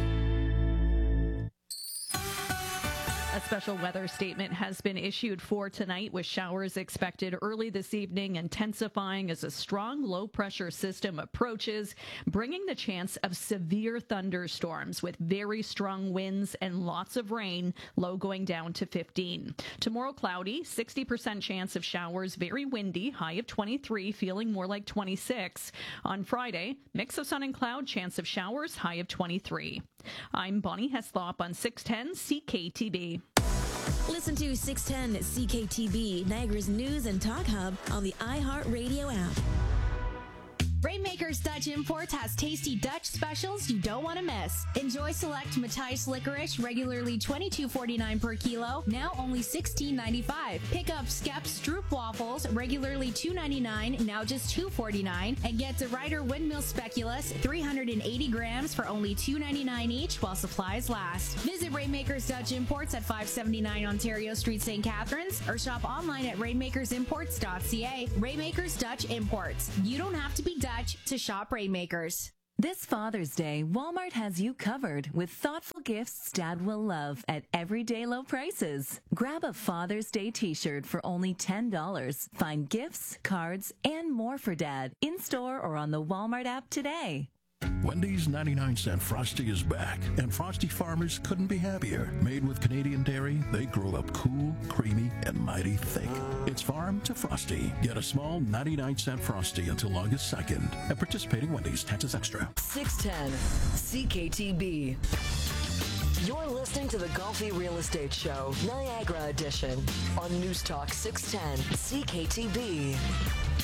A special weather statement has been issued for tonight with showers expected early this evening, intensifying as a strong low-pressure system approaches, bringing the chance of severe thunderstorms with very strong winds and lots of rain, low going down to fifteen. Tomorrow, cloudy, sixty percent chance of showers, very windy, high of twenty-three, feeling more like twenty-six. On Friday, mix of sun and cloud, chance of showers, high of twenty-three. I'm Bonnie Heslop on six ten C K T B. Listen to six ten C K T B, Niagara's news and talk hub on the iHeartRadio app. Rainmakers Dutch Imports has tasty Dutch specials you don't want to miss. Enjoy select Matthijs licorice, regularly twenty-two forty-nine per kilo, now only sixteen ninety-five. Pick up Skep Stroop waffles, regularly two ninety-nine, now just two forty-nine, and get De Ruyter Windmill Speculoos, three hundred eighty grams for only two ninety-nine each while supplies last. Visit Rainmakers Dutch Imports at five seventy-nine Ontario Street, Saint Catharines, or shop online at rainmakers imports dot c a. Rainmakers Dutch Imports. You don't have to be Dutch to shop Rainmakers. This Father's Day, Walmart has you covered with thoughtful gifts Dad will love at everyday low prices. Grab a Father's Day t-shirt for only ten dollars. Find gifts, cards, and more for Dad in-store or on the Walmart app today. Wendy's ninety-nine cent Frosty is back, and Frosty farmers couldn't be happier. Made with Canadian dairy, they grow up cool, creamy, and mighty thick. It's farm to Frosty. Get a small ninety-nine cent Frosty until August second. At participating Wendy's, taxes extra. six ten C K T B. You're listening to the Golfi Real Estate Show, Niagara Edition, on News Talk six ten C K T B.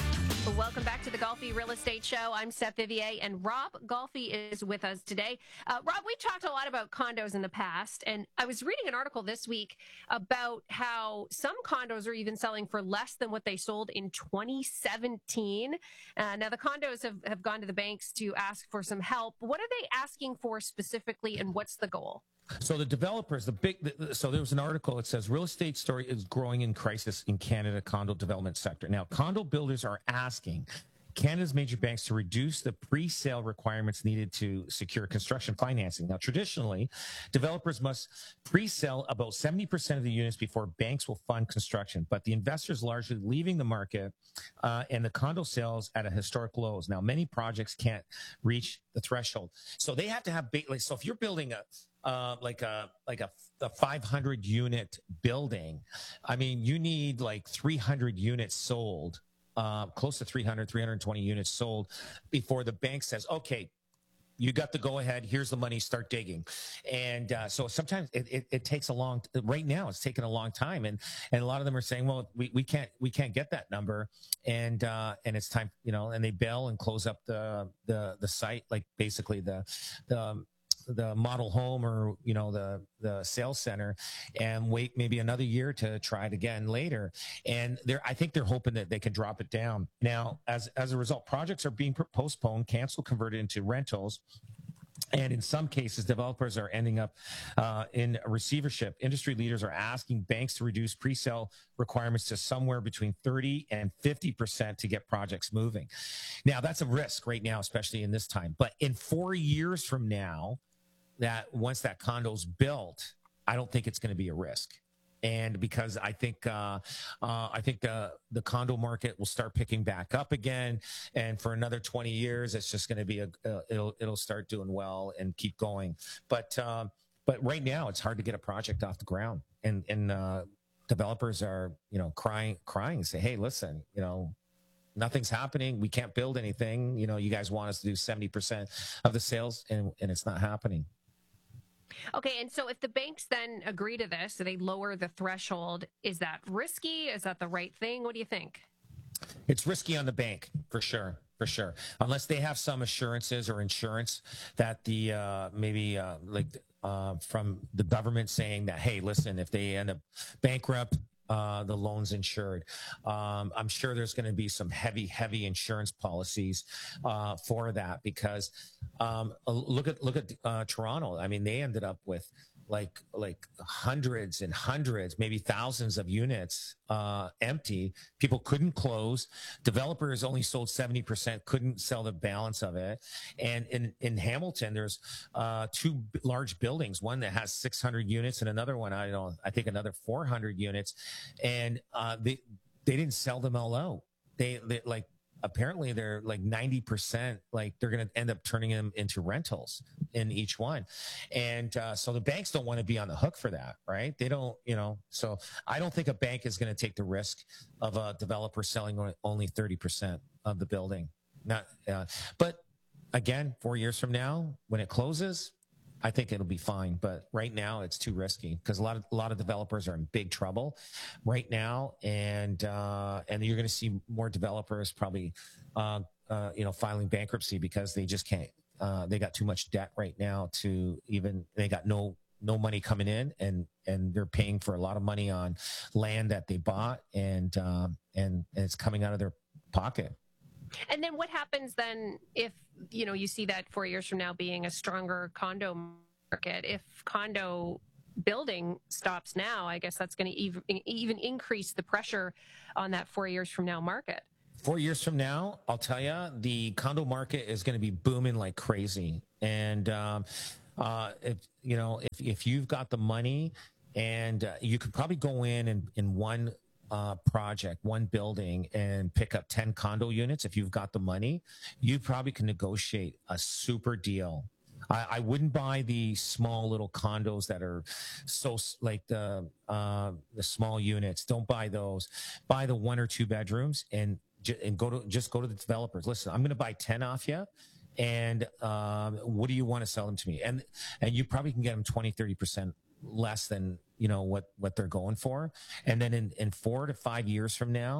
Welcome back to the Golfy Real Estate Show. I'm Steph Vivier, and Rob Golfy is with us today. Uh, Rob, we've talked a lot about condos in the past, and I was reading an article this week about how some condos are even selling for less than what they sold in twenty seventeen. Uh, now, the condos have, have gone to the banks to ask for some help. What are they asking for specifically, and what's the goal? So the developers, the big, the, so there was an article that says real estate story is growing in crisis in Canada condo development sector. Now, condo builders are asking Canada's major banks to reduce the pre-sale requirements needed to secure construction financing. Now, traditionally, developers must pre-sell about seventy percent of the units before banks will fund construction, but the investors largely leaving the market uh, and the condo sales at a historic lows. Now, many projects can't reach the threshold. So they have to have big, like, so if you're building a, Uh, like a like a, a five hundred unit building, I mean, you need like three hundred units sold, uh, close to three hundred, three hundred twenty units sold before the bank says, okay, you got the go ahead. Here's the money. Start digging. And uh, so sometimes it, it, it takes a long. Right now, it's taken a long time, and and a lot of them are saying, well, we, we can't we can't get that number, and uh, and it's time, you know, and they bail and close up the the the site, like basically the the. Um, the model home or, you know, the, the sales center, and wait maybe another year to try it again later. And they're, I think they're hoping that they can drop it down. Now, as, as a result, projects are being postponed, canceled, converted into rentals. And in some cases, developers are ending up uh, in receivership. Industry leaders are asking banks to reduce pre-sale requirements to somewhere between thirty and fifty percent to get projects moving. Now, that's a risk right now, especially in this time. But in four years from now, that once that condo's built, I don't think it's going to be a risk. And because I think uh, uh, I think the the condo market will start picking back up again, and for another twenty years, it's just going to be a uh, it'll it'll start doing well and keep going. But uh, but right now, it's hard to get a project off the ground, and and uh, developers are you know crying crying and say, hey, listen, you know. Nothing's happening. We can't build anything. You know, you guys want us to do seventy percent of the sales, and, and it's not happening. Okay, and so if the banks then agree to this, so they lower the threshold, is that risky? Is that the right thing? What do you think? It's risky on the bank, for sure, for sure. Unless they have some assurances or insurance that the uh, maybe uh, like uh, from the government saying that, hey, listen, if they end up bankrupt, Uh, the loans insured. Um, I'm sure there's going to be some heavy, heavy insurance policies uh, for that because um, look at look at uh, Toronto. I mean, they ended up with like like hundreds and hundreds, maybe thousands of units uh, empty. People couldn't close. Developers only sold seventy percent, couldn't sell the balance of it. And in, in Hamilton, there's uh, two b- large buildings, one that has six hundred units and another one, I don't know, I think another four hundred units. And uh, they, they didn't sell them all out. They, they like, apparently they're like ninety percent, like they're going to end up turning them into rentals in each one. And uh, so the banks don't want to be on the hook for that, right? They don't, you know, so I don't think a bank is going to take the risk of a developer selling only thirty percent of the building. Not, uh, but again, four years from now, when it closes, I think it'll be fine. But right now it's too risky because a lot of, a lot of developers are in big trouble right now. And, uh, and you're going to see more developers probably, uh, uh, you know, filing bankruptcy because they just can't, uh, they got too much debt right now to even, they got no, no money coming in and, and they're paying for a lot of money on land that they bought and, um, and, and it's coming out of their pocket. And then what happens then if, you know, you see that four years from now being a stronger condo market? If condo building stops now, I guess that's going to even, even increase the pressure on that four years from now market. Four years from now, I'll tell you, the condo market is going to be booming like crazy. And, um, uh, if, you know, if, if you've got the money and uh, you could probably go in and in one Uh, project, one building, and pick up ten condo units. If you've got the money, you probably can negotiate a super deal. I, I wouldn't buy the small little condos that are so like the uh, the small units. Don't buy those. Buy the one or two bedrooms and and go to just go to the developers. Listen, I'm going to buy ten off you. And um, what do you want to sell them to me? And and you probably can get them twenty, thirty percent less than, you know, what, what they're going for. And then in, in four to five years from now,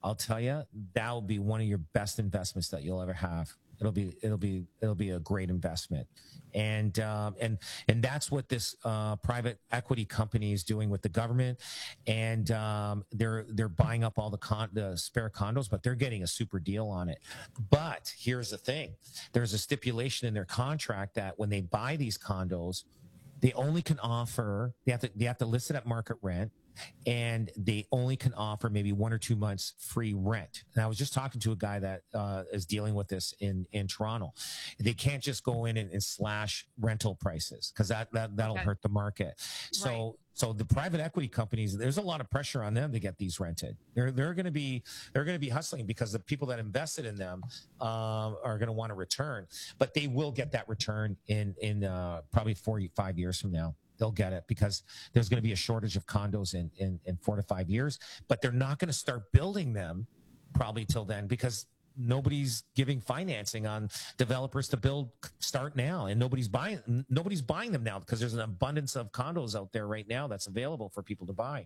I'll tell you, that will be one of your best investments that you'll ever have. It'll be, it'll be, it'll be a great investment. And, um, and, and that's what this, uh, private equity company is doing with the government. And, um, they're, they're buying up all the con, the spare condos, but they're getting a super deal on it. But here's the thing. There's a stipulation in their contract that when they buy these condos, they only can offer, they have to, they have to list it at market rent. And they only can offer maybe one or two months free rent. And I was just talking to a guy that uh, is dealing with this in, in Toronto. They can't just go in and, and slash rental prices because that, that, that'll Okay. hurt the market. So, Right. so the private equity companies, there's a lot of pressure on them to get these rented. They're, they're going to be, they're going to be hustling because the people that invested in them um, are going to want to return, but they will get that return in, in uh, probably four, five years from now. They'll get it because there's going to be a shortage of condos in, in, in four to five years, but they're not going to start building them probably till then because nobody's giving financing on developers to build start now. And nobody's buying, nobody's buying them now because there's an abundance of condos out there right now that's available for people to buy.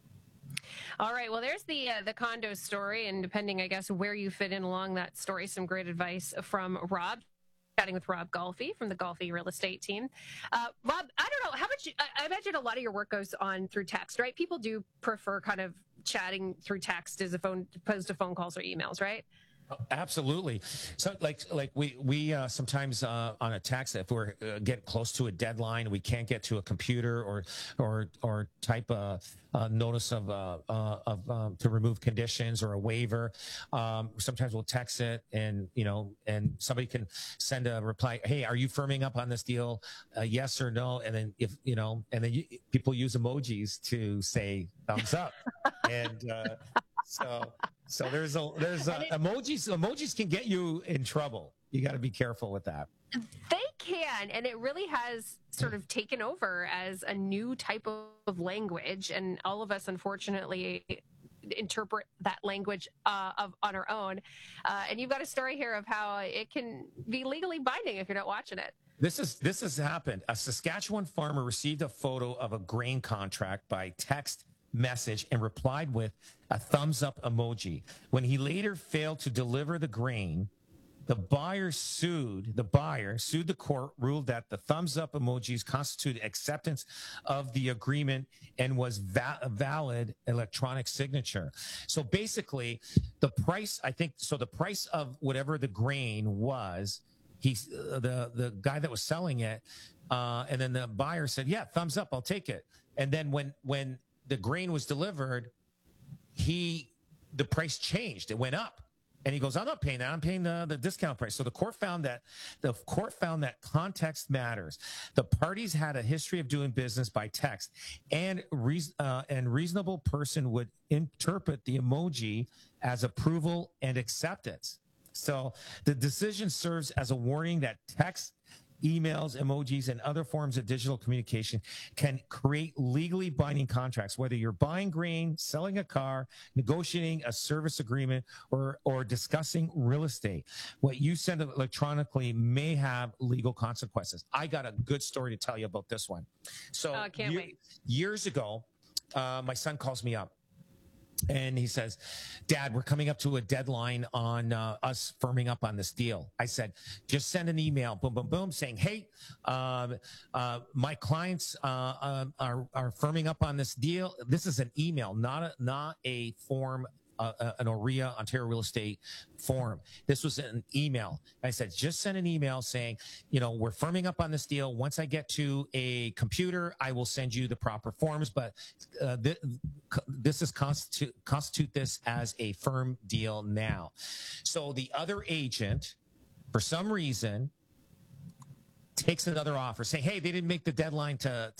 All right. Well, there's the uh, the condo story, and depending, I guess, where you fit in along that story, some great advice from Rob. Chatting with Rob Golfi from the Golfi Real Estate team. Uh, Rob, I don't know how much. I, I imagine a lot of your work goes on through text, right? People do prefer kind of chatting through text as a phone opposed to phone calls or emails, right? Absolutely. So like, like we, we, uh, sometimes, uh, on a text, if we're uh, get close to a deadline, we can't get to a computer or, or, or type a, a notice of, uh, uh, of, um, to remove conditions or a waiver. Um, sometimes we'll text it and, you know, and somebody can send a reply. Hey, are you firming up on this deal? Uh, yes or no? And then if, you know, and then you, people use emojis to say thumbs up. and, uh, so, so there's a, there's a, emojis, emojis can get you in trouble. You got to be careful with that. They can, and it really has sort of taken over as a new type of language, and all of us, unfortunately, interpret that language uh, of on our own. Uh, and you've got a story here of how it can be legally binding if you're not watching it. This is this has happened. A Saskatchewan farmer received a photo of a grain contract by text message and replied with a thumbs up emoji. When he later failed to deliver the grain, the buyer sued, the buyer sued the court, ruled that the thumbs up emojis constituted acceptance of the agreement and was va- a valid electronic signature. So basically the price, I think, so the price of whatever the grain was, he's uh, the, the guy that was selling it. Uh, and then the buyer said, yeah, thumbs up, I'll take it. And then when, when, the grain was delivered, he, the price changed. It went up. And he goes, I'm not paying that. I'm paying the, the discount price. So the court found that the court found that context matters. The parties had a history of doing business by text, and reason, uh, and reasonable person would interpret the emoji as approval and acceptance. So the decision serves as a warning that text, emails, emojis, and other forms of digital communication can create legally binding contracts, whether you're buying grain, selling a car, negotiating a service agreement, or, or discussing real estate. What you send electronically may have legal consequences. I got a good story to tell you about this one. So Oh, can't ye- wait. years ago, uh, my son calls me up. And he says, Dad, we're coming up to a deadline on uh, us firming up on this deal. I said, just send an email, boom, boom, boom, saying, hey, um, uh, my clients uh, uh, are, are firming up on this deal. This is an email, not a, not a form, uh, an O R E A, Ontario Real Estate form. This was an email. I said, just send an email saying, you know, we're firming up on this deal. Once I get to a computer, I will send you the proper forms, but uh, th- this is constitute, constitute this as a firm deal now. So the other agent, for some reason, takes another offer, saying, hey, they didn't make the deadline to,